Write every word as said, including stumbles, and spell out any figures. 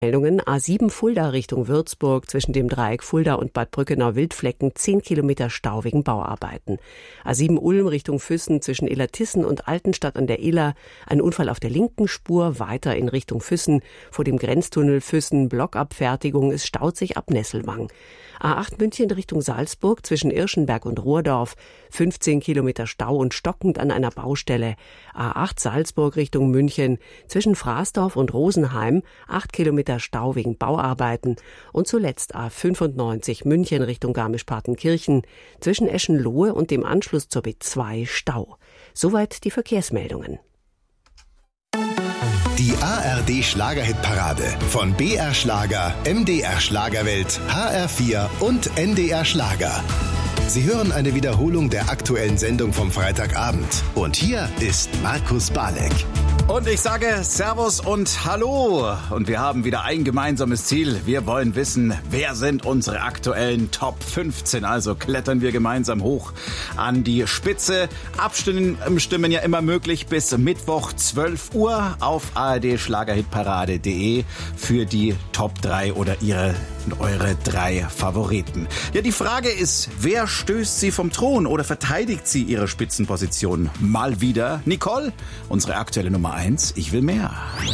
Meldungen: A sieben Fulda Richtung Würzburg, zwischen dem Dreieck Fulda und Bad Brückenau-Wildflecken zehn Kilometer Stau wegen Bauarbeiten. A sieben Ulm Richtung Füssen, zwischen Illertissen und Altenstadt an der Iller ein Unfall auf der linken Spur, weiter in Richtung Füssen, vor dem Grenztunnel Füssen Blockabfertigung, es staut sich ab Nesselwang. A acht München Richtung Salzburg, zwischen Irschenberg und Ruhrdorf fünfzehn Kilometer Stau und stockend an einer Baustelle. A acht Salzburg Richtung München, zwischen Fraßdorf und Rosenheim acht Kilometer Stau wegen Bauarbeiten. Und zuletzt A fünfundneunzig München Richtung Garmisch-Partenkirchen, zwischen Eschenlohe und dem Anschluss zur B zwei Stau. Soweit die Verkehrsmeldungen. Die A R D Schlagerhitparade von B R Schlager, M D R Schlagerwelt, H R vier und N D R Schlager. Sie hören eine Wiederholung der aktuellen Sendung vom Freitagabend. Und hier ist Markus Balek. Und ich sage Servus und Hallo. Und wir haben wieder ein gemeinsames Ziel. Wir wollen wissen, wer sind unsere aktuellen Top fünfzehn. Also klettern wir gemeinsam hoch an die Spitze. Abstimmen Stimmen ja immer möglich bis Mittwoch zwölf Uhr auf a r d schlagerhitparade punkt d e für die Top drei oder ihre eure drei Favoriten. Ja, die Frage ist, wer stößt sie vom Thron oder verteidigt sie ihre Spitzenposition? Mal wieder Nicole, unsere aktuelle Nummer eins. Ich will mehr.